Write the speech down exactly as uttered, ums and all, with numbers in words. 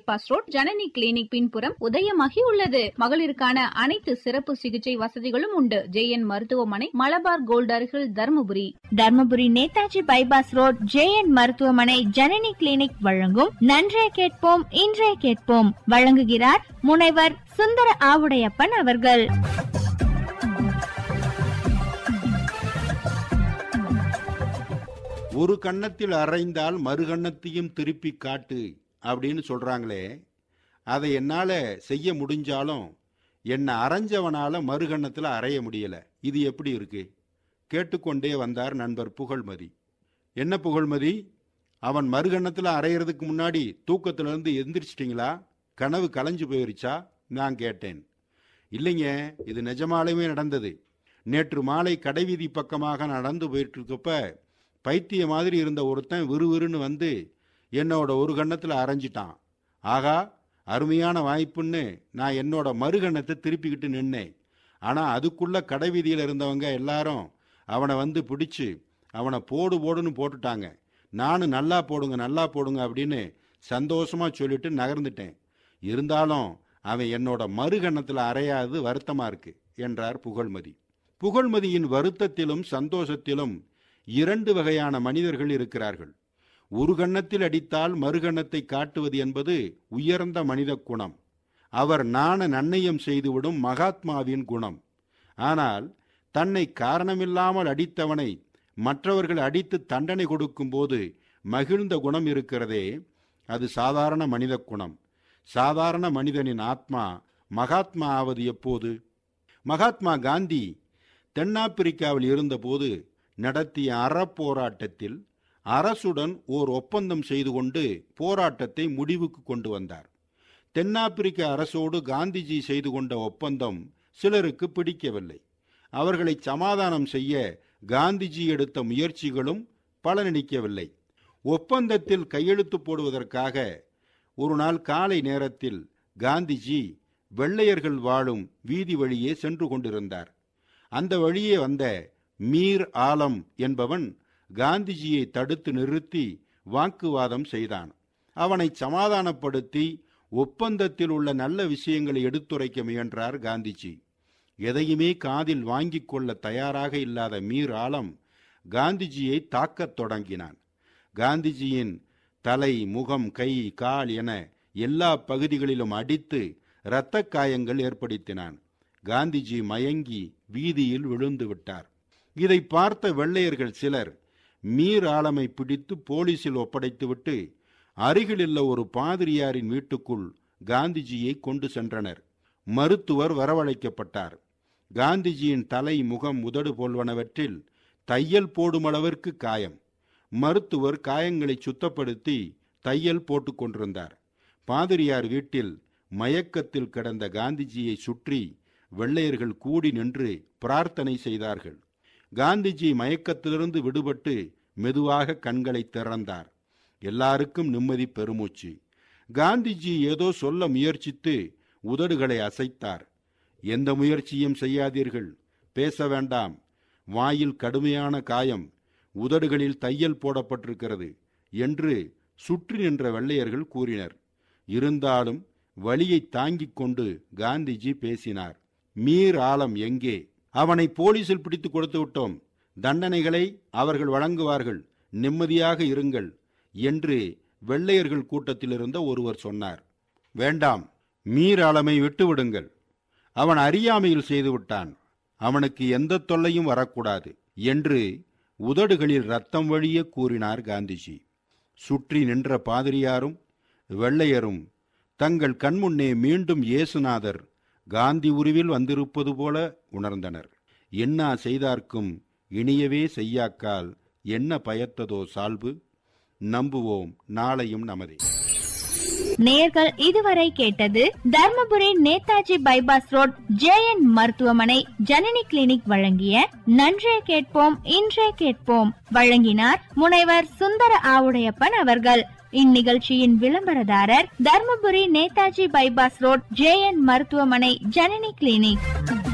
Bypass road Janani clinic பின்புறம் உதயமாகி உள்ளது. மகளிருக்கான அனைத்து சிறப்பு சிகிச்சை வசதிகளும் உண்டு. ஜே என் மருத்துவமனை, மலபார் கோல்ட் அருகில், Dharmapuri. Dharmapuri Netaji bypass road J N மருத்துவமனை ஜனனி கிளினிக் வழங்கும் நன்றே கேட்போம் இன்றே கேட்போம். வழங்குகிறார் முனைவர் சுந்தர ஆவுடையப்பன் அவர்கள். ஒரு கன்னத்தில் அரைந்தால் மறு கன்னத்தையும் திருப்பி காட்டு அப்படின்னு சொல்றாங்களே, அதை என்னால செய்ய முடிஞ்சாலும் என்னை அரைஞ்சவனால மறுகன்னத்தில் அறைய முடியல. இது எப்படி இருக்கு? கேட்டுக்கொண்டே வந்தார் நண்பர் புகழ்மதி. என்ன புகழ்மதி, அவன் மறுகன்னத்தில் அறையிறதுக்கு முன்னாடி தூக்கத்திலிருந்து எந்திரிச்சிட்டிங்களா? கனவு கலைஞ்சு போயிருச்சா? நான் கேட்டேன். இல்லைங்க, இது நிஜமாலுமே நடந்தது. நேற்று மாலை கடைவீதி பக்கமாக நடந்து போயிட்டு இருக்கப்ப பைத்திய மாதிரி இருந்த ஒருத்தன் விறுவிறுன்னு வந்து என்னோட ஒரு கன்னத்தில் அரைஞ்சிட்டான். ஆகா, அருமையான வாய்ப்புன்னு நான் என்னோட மறுகன்னத்தை திருப்பிக்கிட்டு நின்னேன். ஆனால் அதுக்குள்ள கடைவீதியில் இருந்தவங்க எல்லாரும் அவனை வந்து பிடிச்சி அவனை போடு போடுன்னு போட்டுட்டாங்க. நானும் நல்லா போடுங்க நல்லா போடுங்க அப்படின்னு சந்தோஷமா சொல்லிட்டு நகர்ந்துட்டேன். இருந்தாலும் அவன் என்னோட மறுகன்னத்தில் அறையாது வருத்தமா இருக்கு என்றார் புகழ்மதி. புகழ்மதியின் வருத்தத்திலும் சந்தோஷத்திலும் இரண்டு வகையான மனிதர்கள் இருக்கிறார்கள். ஒரு கன்னத்தில் அடித்தால் மறுகன்னத்தை காட்டுவது என்பது உயர்ந்த மனித குணம். அவர் நாண நன்னயம் செய்துவிடும் மகாத்மாவின் குணம். ஆனால் தன்னை காரணமில்லாமல் அடித்தவனை மற்றவர்கள் அடித்து தண்டனை கொடுக்கும் போது மகிழ்ந்த குணம் இருக்கிறதே, அது சாதாரண மனித குணம். சாதாரண மனிதனின் ஆத்மா மகாத்மா ஆவது எப்போது? மகாத்மா காந்தி தென்னாப்பிரிக்காவில் இருந்தபோது நடத்திய அறப்போராட்டத்தில் அரசுடன் ஓர் ஒப்பந்தம் செய்து கொண்டு போராட்டத்தை முடிவுக்கு கொண்டு வந்தார். தென்னாப்பிரிக்க அரசோடு காந்திஜி செய்து கொண்ட ஒப்பந்தம் சிலருக்கு பிடிக்கவில்லை. அவர்களை சமாதானம் செய்ய காந்திஜி எடுத்த முயற்சிகளும் பலனளிக்கவில்லை. ஒப்பந்தத்தில் கையெழுத்து போடுவதற்காக ஒரு நாள் காலை நேரத்தில் காந்திஜி வெள்ளையர்கள் வாழும் வீதி வழியே சென்று கொண்டிருந்தார். அந்த வழியே வந்த மீர் ஆலம் என்பவன் காந்திஜியை தடுத்து நிறுத்தி வாக்குவாதம் செய்தான். அவனை சமாதானப்படுத்தி ஒப்பந்தத்தில் உள்ள நல்ல விஷயங்களை எடுத்துரைக்க முயன்றார் காந்திஜி. எதையுமே காதில் வாங்கிக் கொள்ள தயாராக இல்லாத மீர் ஆலம் காந்திஜியை தாக்கத் தொடங்கினான். காந்திஜியின் தலை, முகம், கை, கால் என எல்லா பகுதிகளிலும் அடித்து இரத்த காயங்கள் ஏற்படுத்தினான். காந்திஜி மயங்கி வீதியில் விழுந்து விட்டார். இதை பார்த்த வெள்ளையர்கள் சிலர் மீர் ஆலமை பிடித்து போலீசில் ஒப்படைத்துவிட்டு அருகிலுள்ள ஒரு பாதிரியாரின் வீட்டுக்குள் காந்திஜியை கொண்டு சென்றனர். மருத்துவர் வரவழைக்கப்பட்டார். காந்திஜியின் தலை, முகம், உதடு போல்வனவற்றில் தையல் போடும் அளவிற்கு காயம். மருத்துவர் காயங்களை சுத்தப்படுத்தி தையல் போட்டுக் கொண்டிருந்தார். பாதிரியார் வீட்டில் மயக்கத்தில் கிடந்த காந்திஜியை சுற்றி வெள்ளையர்கள் கூடி நின்று பிரார்த்தனை செய்தார்கள். காந்திஜி மயக்கத்திலிருந்து விடுபட்டு மெதுவாக கண்களை திறந்தார். எல்லாருக்கும் நிம்மதி பெருமூச்சு. காந்திஜி ஏதோ சொல்ல முயற்சித்து உதடுகளை அசைத்தார். எந்த முயற்சியும் செய்யாதீர்கள், பேச வேண்டாம், வாயில் கடுமையான காயம், உதடுகளில் தையல் போடப்பட்டிருக்கிறது என்று சுற்றி நின்ற வெள்ளையர்கள் கூறினர். இருந்தாலும் வலியை தாங்கிக் கொண்டு காந்திஜி பேசினார். மீர் ஆலம் எங்கே? அவனை போலீசில் பிடித்து கொடுத்து விட்டோம். தண்டனைகளை அவர்கள் வழங்குவார்கள், நிம்மதியாக இருங்கள் என்று வெள்ளையர்கள் கூட்டத்தில் இருந்த ஒருவர் சொன்னார். வேண்டாம், மீர் ஆலமை விட்டுவிடுங்கள். அவன் அறியாமையில் செய்துவிட்டான், அவனுக்கு எந்த தொல்லையும் வரக்கூடாது என்று உதடுகளில் ரத்தம் வழிய கூறினார் காந்திஜி. சுற்றி நின்ற பாதிரியாரும் வெள்ளையரும் தங்கள் கண்முன்னே மீண்டும் இயேசுநாதர் காந்தி உருவில் வந்திருப்பது போல உணர்ந்தனர். என்ன செய்தார்க்கும் இனியவே செய்யாக்கால் என்ன பயத்ததோ சால்பு. நம்புவோம், நாளையும் நமதே. நேயர்கள் இதுவரை கேட்டது Dharmapuri Netaji bypass road J N மருத்துவமனை ஜனனி கிளினிக் வழங்கிய நன்றே கேட்போம் இன்றே கேட்போம். வழங்கினார் முனைவர் சுந்தர ஆவுடையப்பன் அவர்கள். இந்நிகழ்ச்சியின் விளம்பரதாரர் Dharmapuri Netaji bypass road J N மருத்துவமனை ஜனனி கிளினிக்.